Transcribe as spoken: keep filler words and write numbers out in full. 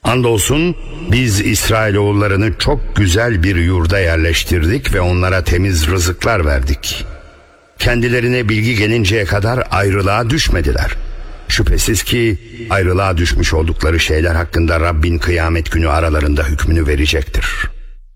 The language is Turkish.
Andolsun biz İsrailoğullarını çok güzel bir yurda yerleştirdik ve onlara temiz rızıklar verdik. Kendilerine bilgi gelinceye kadar ayrılığa düşmediler. Şüphesiz ki ayrılığa düşmüş oldukları şeyler hakkında Rabbin kıyamet günü aralarında hükmünü verecektir.